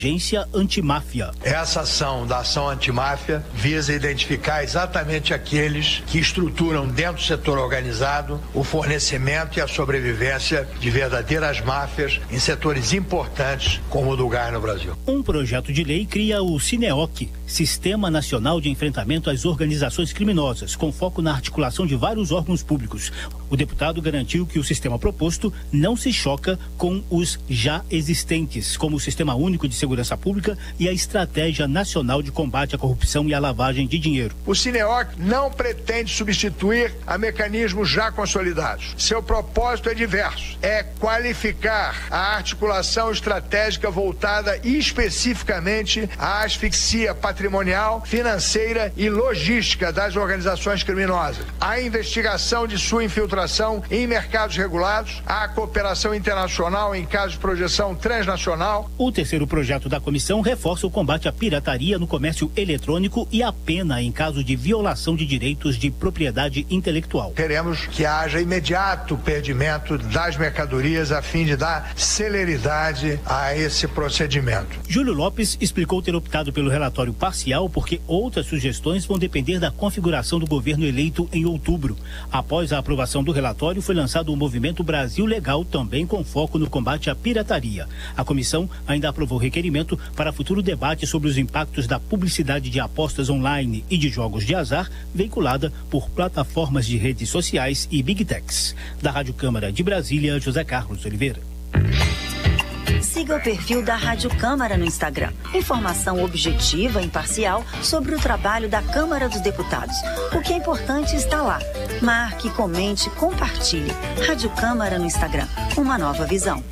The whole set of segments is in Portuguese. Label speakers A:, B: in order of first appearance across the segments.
A: Agência Antimáfia.
B: Essa ação da ação antimáfia visa identificar exatamente aqueles que estruturam dentro do setor organizado o fornecimento e a sobrevivência de verdadeiras máfias em setores importantes como o do gás no Brasil.
A: Um projeto de lei cria o Cineoc, Sistema Nacional de Enfrentamento às Organizações Criminosas, com foco na articulação de vários órgãos públicos. O deputado garantiu que o sistema proposto não se choca com os já existentes, como o Sistema Único de Segurança Pública e a Estratégia Nacional de Combate à Corrupção e à Lavagem de Dinheiro.
B: O Cineoc não pretende substituir a mecanismos já consolidados. Seu propósito é diverso. É qualificar a articulação estratégica voltada especificamente à asfixia patrimonial, financeira e logística das organizações criminosas, a investigação de sua infiltração em mercados regulados, a cooperação internacional em casos de projeção transnacional.
A: O terceiro projeto da comissão reforça o combate à pirataria no comércio eletrônico e a pena em caso de violação de direitos de propriedade intelectual.
B: Queremos que haja imediato perdimento das mercadorias a fim de dar celeridade a esse procedimento.
A: Júlio Lopes explicou ter optado pelo relatório parcial porque outras sugestões vão depender da configuração do governo eleito em outubro. Após a aprovação do relatório, foi lançado o Movimento Brasil Legal, também com foco no combate à pirataria. A comissão ainda aprovou requerimento para futuro debate sobre os impactos da publicidade de apostas online e de jogos de azar veiculada por plataformas de redes sociais e Big Techs. Da Rádio Câmara de Brasília, José Carlos Oliveira.
C: Siga o perfil da Rádio Câmara no Instagram. Informação objetiva e imparcial sobre o trabalho da Câmara dos Deputados. O que é importante está lá. Marque, comente, compartilhe. Rádio Câmara no Instagram. Uma nova visão.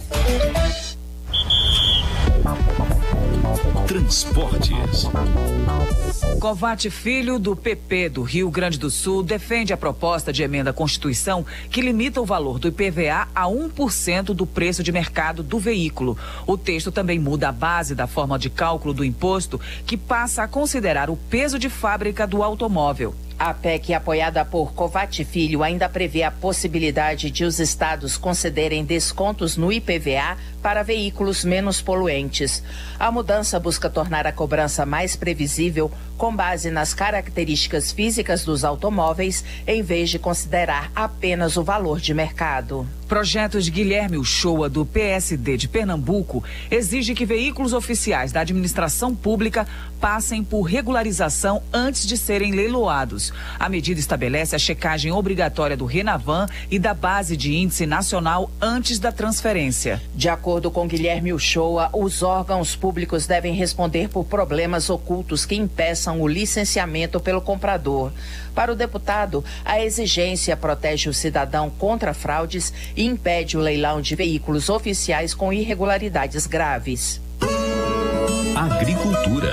D: Transportes. Covate Filho, do PP do Rio Grande do Sul, defende a proposta de emenda à Constituição que limita o valor do IPVA a 1% do preço de mercado do veículo. O texto também muda a base da forma de cálculo do imposto, que passa a considerar o peso de fábrica do automóvel.
E: A PEC, apoiada por Covate Filho, ainda prevê a possibilidade de os estados concederem descontos no IPVA para veículos menos poluentes. A mudança busca tornar a cobrança mais previsível com base nas características físicas dos automóveis, em vez de considerar apenas o valor de mercado.
D: Projeto de Guilherme Uchoa, do PSD de Pernambuco, exige que veículos oficiais da administração pública passem por regularização antes de serem leiloados. A medida estabelece a checagem obrigatória do Renavan e da base de índice nacional antes da transferência.
E: De acordo com Guilherme Uchoa, os órgãos públicos devem responder por problemas ocultos que impeçam o licenciamento pelo comprador. Para o deputado, a exigência protege o cidadão contra fraudes e impede o leilão de veículos oficiais com irregularidades graves.
D: Agricultura.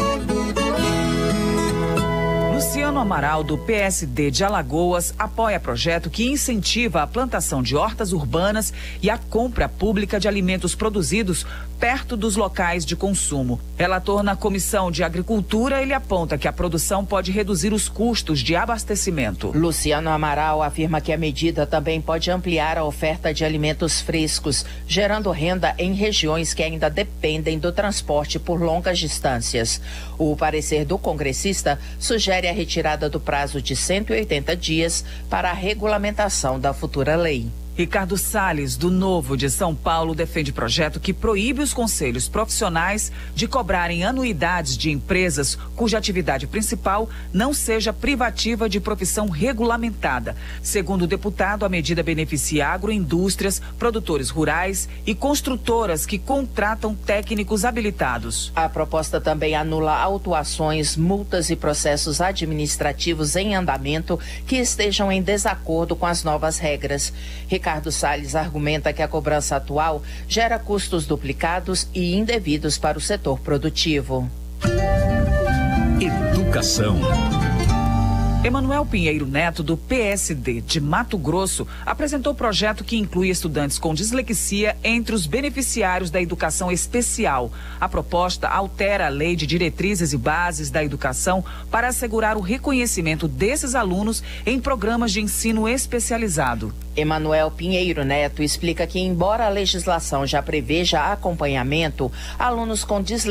D: Luciano Amaral, do PSD de Alagoas, apoia projeto que incentiva a plantação de hortas urbanas e a compra pública de alimentos produzidos perto dos locais de consumo. Relator na Comissão de Agricultura, ele aponta que a produção pode reduzir os custos de abastecimento.
E: Luciano Amaral afirma que a medida também pode ampliar a oferta de alimentos frescos, gerando renda em regiões que ainda dependem do transporte por longas distâncias. O parecer do congressista sugere a retirada do prazo de 180 dias para a regulamentação da futura lei.
D: Ricardo Salles, do Novo de São Paulo, defende projeto que proíbe os conselhos profissionais de cobrarem anuidades de empresas cuja atividade principal não seja privativa de profissão regulamentada. Segundo o deputado, a medida beneficia agroindústrias, produtores rurais e construtoras que contratam técnicos habilitados.
E: A proposta também anula autuações, multas e processos administrativos em andamento que estejam em desacordo com as novas regras. Ricardo Salles argumenta que a cobrança atual gera custos duplicados e indevidos para o setor produtivo.
D: Educação. Emanuel Pinheiro Neto, do PSD de Mato Grosso, apresentou projeto que inclui estudantes com dislexia entre os beneficiários da educação especial. A proposta altera a Lei de Diretrizes e Bases da Educação para assegurar o reconhecimento desses alunos em programas de ensino especializado.
E: Emanuel Pinheiro Neto explica que, embora a legislação já preveja acompanhamento, alunos com dislexia